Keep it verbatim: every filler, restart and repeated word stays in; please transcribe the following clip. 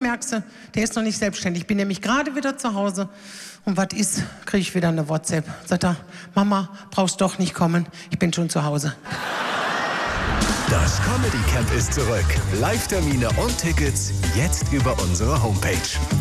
merkst du, der ist noch nicht selbstständig. Ich bin nämlich gerade wieder zu Hause. Und was ist, kriege ich wieder eine WhatsApp. Sagt er, Mama, brauchst doch nicht kommen, ich bin schon zu Hause. Das Comedy Camp ist zurück. Live-Termine und Tickets jetzt über unsere Homepage.